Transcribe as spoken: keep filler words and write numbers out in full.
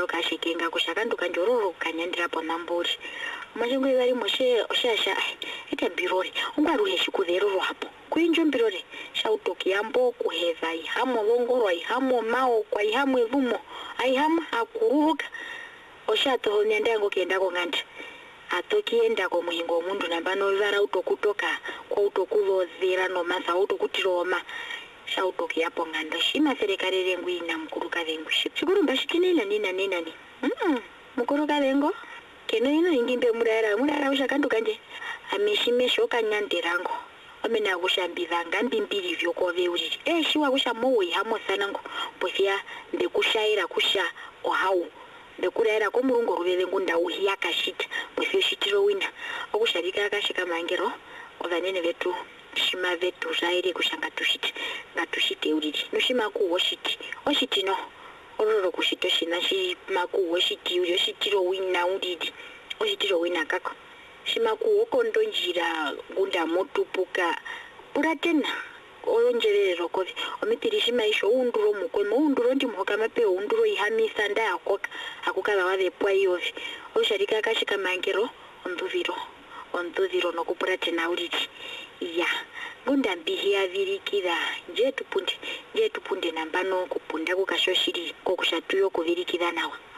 karo kashikenga kushakanduka njororo kanyandira ponamburi machengo vari moshe oshasha ita birore ungwaruhe shikudheroro hapo kuinjo birore shautoki yambo kuheva ihamo longoro ihamo mao kwa ihamo evumo aihama akuruka oshato nyandango kienda konganda atokienda ko muhingo mundu nambano vara utokutoka kwa utokuvodhera nomasa utokutiroma shautoki yapo nganda shima serikali rengu ina mkuruka rengu shikuru mbashikinina nina nina ni mm mkuruka rengo keno ino ingimbe murara murara ushakanduka nje amishimesho kanyandirango amena kushambiza ngambi mbili vyokove uri eh shiwa kushamowe hamo sanango bofia ndekushaira kusha ohau ndekuraira ko murungo ruveve ngunda uhiya kashita bofia shitiro wina okusharika akashika mangero ovanene vetu shima vetu zaire kushanga tushiti ngatushite uriri nushima ku woshiti oshiti no ororo kushito shina shi maku woshiti uri oshitiro wina uriri oshitiro wina kako shima ku okondo njira ngunda motupuka puratena oyonjerero ko omitiri shima isho unduro mukwemo unduro ndi mhoka mape unduro ihamisa nda yakoka akukala wave pwa yovi osharika kashika mangero onduviro onduviro nokupuratena uriri ya ngunda mbihi virikira nje tupunde nje tupunde nambano kupunda kukashoshiri kokushatuyo kuvirikira nawa